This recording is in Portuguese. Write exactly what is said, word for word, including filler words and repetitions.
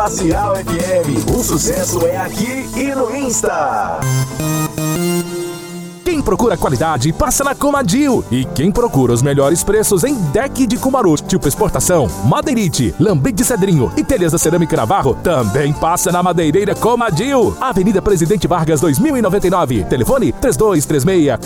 Glacial F M. O sucesso é aqui e no Insta. Quem procura qualidade, passa na Comadil. E quem procura os melhores preços em deck de Cumaru, tipo exportação, madeirite, lambrete de cedrinho e telhas da cerâmica Navarro, também passa na Madeireira Comadil. Avenida Presidente Vargas, dois mil e noventa e nove. Telefone três dois três seis,